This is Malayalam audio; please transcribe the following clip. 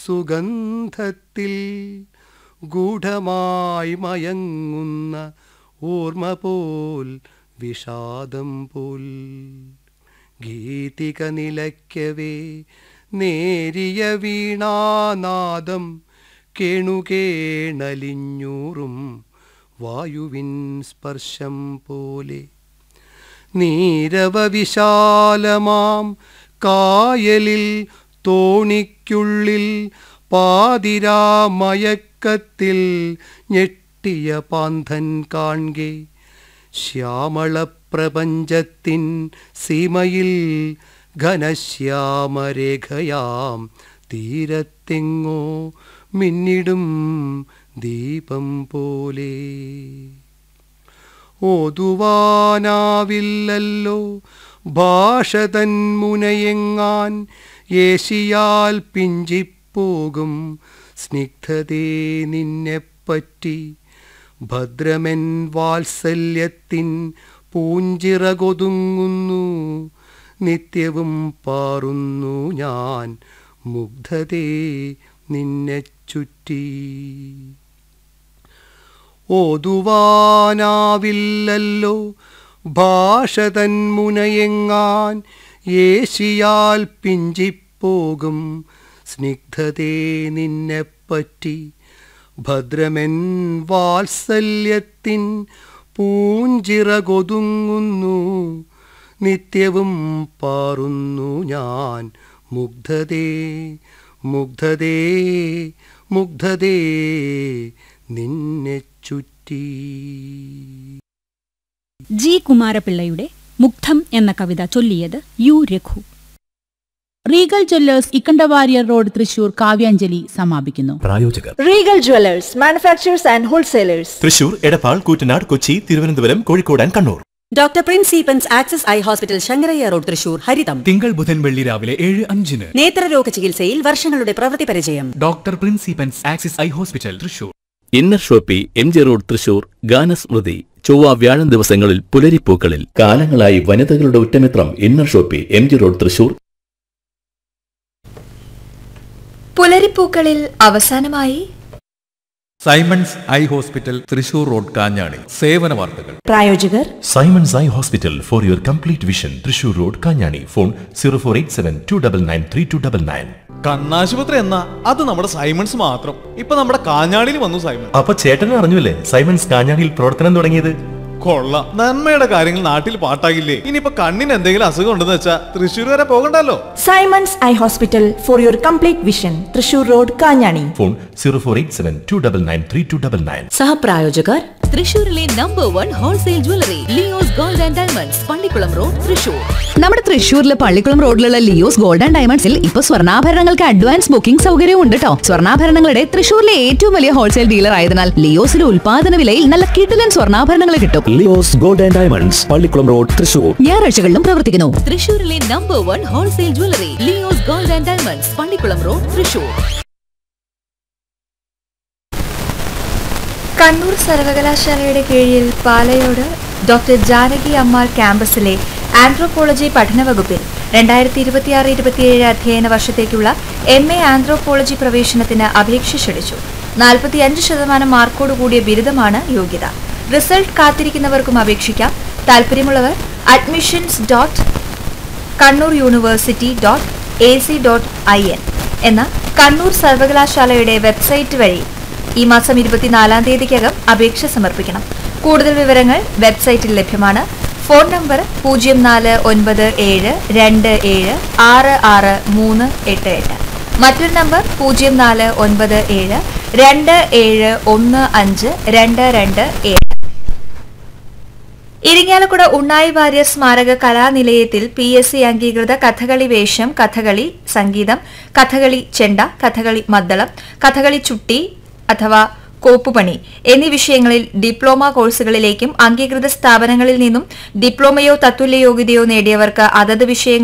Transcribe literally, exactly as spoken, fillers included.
സുഗന്ധത്തിൽ ഗൂഢമായി മയങ്ങുന്ന ഓർമ്മ പോൽ വിഷാദം പോൽ ഗീതിക നിലയ്ക്കവേ നേരിയ വീണാനാദം കേണുകേണലിഞ്ഞൂറും വായുവിൻ സ്പർശം പോലെ നീരവവിശാലമാം കായലിൽ തോണിക്കുള്ളിൽ പാതിരാമയക്കത്തിൽ ഞെട്ടിയ പാന്തൻ കാൺകെ ശ്യാമളപ്രപഞ്ചത്തിൻ സീമയിൽ ഘനശ്യാമരേഖയാം തീരത്തെങ്ങോ മിന്നിടും ദീപം പോലെ ഓതുവാനാവില്ലല്ലോ ഭാഷ തൻ മുനയെങ്ങാൻ ഏശിയാൽ പിഞ്ചിപ്പോകും സ്നിഗ്ധതേ നിന്നെപ്പറ്റി ഭദ്രമെൻ വാത്സല്യത്തിൻ പൂഞ്ചിറകൊതുങ്ങുന്നു നിത്യവും പാറുന്നു ഞാൻ മുഗ്ധതേ നിന്നെ ചുറ്റി ഓതുവാനാവില്ലല്ലോ ഭാഷ തൻ മുനയെങ്ങാൻ ഏശിയാൽ പിഞ്ചിപ്പോകും സ്നിഗ്ധതേ നിന്നെപ്പറ്റി ഭദ്രമെൻ വാത്സല്യത്തിൻ പൂഞ്ചിറകൊതുങ്ങുന്നു നിത്യവും പാറുന്നു ഞാൻ മുഗ്ധതേ മുഗ്ധതേ മുഗ്ധതേ നിന്നെ ചുറ്റി. ജി കുമാരപിള്ളയുടെ മുഗ്ധം എന്ന കവിത ചൊല്ലിയത് U Raghu. Regal Jewellers Ikkanda Warrier road Thrissur Kavyanjali സമാപിക്കുന്നു. പ്രായോജകർ Regal Jewellers manufacturers and wholesalers Thrissur, Edappal, Koottanad, Kochi, Thiruvananthapuram, Kozhikode and Kannur. Doctor Prince സീപ്പൻസ് access eye hospital Sankaraiah road Thrissur ഹരിതം തിങ്കൾ ബുധൻ വെള്ളി രാവിലെ ഏഴ് അഞ്ചിന്. നേത്രരോഗ ചികിത്സയിൽ വർഷങ്ങളുടെ പ്രവൃത്തി പരിചയം. Doctor Prince സീപ്പൻസ് access eye hospital Thrissur. Inner Shopee M G road Thrissur. ഗാനസ്മൃതി ചൊവ്വ വ്യാഴം ദിവസങ്ങളിൽ പുലരിപ്പൂക്കളിൽ. കാലങ്ങളായി വനിതകളുടെ ഉറ്റമിത്രം inner Shopee M G road Thrissur. പുലരിപ്പൂക്കളിൽ അവസാനമായി Symons eye hospital Thrissur road Kanjani. സേവന വാർത്തകൾ. പ്രായോജകർ Symons eye hospital for your complete vision Thrissur road Kanjani. Phone zero four eight seven to double nine three to double nine. കണ്ണാശുപത്രി എന്നാ അത് നമ്മുടെ സൈമൺസ് മാത്രം. ഇപ്പൊ നമ്മുടെ കാഞ്ഞാണിയിൽ വന്നു സൈമൺ. അപ്പൊ ചേട്ടനും അറിഞ്ഞില്ലേ സൈമൺസ് കാഞ്ഞാണിയിൽ പ്രവർത്തനം തുടങ്ങിയത്? കൊള്ളാം. നന്മയുടെ കാര്യങ്ങൾ നാട്ടിൽ പാട്ടാകില്ലേ? ഇനിയിപ്പോ കണ്ണിന് എന്തെങ്കിലും അസുഖം ഉണ്ടെന്ന് വെച്ചാ തൃശ്ശൂർ വരെ പോകണ്ടല്ലോ. Symons eye hospital for your complete vision Thrissur road Kanjani. Phone zero four eight seven to double nine three to double nine. സഹപ്രായോജകർ തൃശൂരിലെ number one wholesale jewellery Leo's gold and diamonds, Pallikkulam road Thrissur. നമ്മുടെ തൃശൂരിലെ പള്ളിക്കുളം റോഡിലുള്ള ലിയോസ് ഗോൾഡ് ആൻഡ് ഡയമണ്ട്സിൽ ഇപ്പൊ സ്വർണ്ണാഭരണങ്ങൾക്ക് അഡ്വാൻസ് ബുക്കിംഗ് സൗകര്യവും ഉണ്ട് കേട്ടോ. സ്വർണ്ണാഭരണങ്ങളുടെ തൃശൂരിലെ ഏറ്റവും വലിയ ഹോൾസെയിൽ ഡീലർ ആയതിനാൽ ലിയോസിലെ ഉൽപാദന വിലയിൽ നല്ല കിടിലൻ സ്വർണ്ണാഭരണങ്ങൾ കിട്ടും. Leo's gold and diamonds, Pallikkulam road Thrissur. ഞായറാഴ്ചകളിലും പ്രവർത്തിക്കുന്നു. തൃശൂരിലെ number one wholesale jewellery Leo's gold and diamonds, Pallikkulam road Thrissur. Kannur സർവകലാശാലയുടെ കീഴിൽ പാലയോട് ഡോക്ടർ ജാനകി അമ്മാൾ ക്യാമ്പസിലെ ആന്ത്രോപോളജി പഠന വകുപ്പിൽ രണ്ടായിരത്തി ഇരുപത്തിയാറ് ഇരുപത്തിയേഴ് അധ്യയന വർഷത്തേക്കുള്ള എം എ ആന്ത്രോപോളജി പ്രവേശനത്തിന് അപേക്ഷ ക്ഷണിച്ചു. നാൽപ്പത്തിയഞ്ച് ശതമാനം മാർക്കോടുകൂടിയ ബിരുദമാണ് യോഗ്യത. റിസൾട്ട് കാത്തിരിക്കുന്നവർക്കും അപേക്ഷിക്കാം. താൽപര്യമുള്ളവർ admissions dot Kannur university dot A C dot I N എന്ന കണ്ണൂർ സർവകലാശാലയുടെ വെബ്സൈറ്റ് വഴി ഈ മാസം ഇരുപത്തിനാലാം തീയതിക്കകം അപേക്ഷ സമർപ്പിക്കണം. കൂടുതൽ വിവരങ്ങൾ വെബ്സൈറ്റിൽ ലഭ്യമാണ്. ഫോൺ നമ്പർ പൂജ്യം നാല് ഒൻപത് ഏഴ് രണ്ട് ഏഴ് ആറ് ആറ് മൂന്ന് എട്ട് എട്ട്. മറ്റൊരു നമ്പർ പൂജ്യം നാല് ഒൻപത് ഏഴ് രണ്ട് ഏഴ് ഒന്ന് അഞ്ച് രണ്ട് രണ്ട് ഏഴ്. ഇരിങ്ങാലക്കുട ഉണ്ണായി വാര്യർ സ്മാരക കലാനിലയത്തിൽ പി എസ് സി അംഗീകൃത കഥകളി വേഷം, കഥകളി സംഗീതം, കഥകളി ചെണ്ട, കഥകളി മദ്ദളം, കഥകളി ചുട്ടി അഥവാ കോപ്പുപണി എന്നീ വിഷയങ്ങളിൽ ഡിപ്ലോമ കോഴ്സുകളിലേക്കും അംഗീകൃത സ്ഥാപനങ്ങളിൽ നിന്നും ഡിപ്ലോമയോ തത്തുല്യ യോഗ്യതയോ നേടിയവർക്ക് അതത് വിഷയങ്ങൾ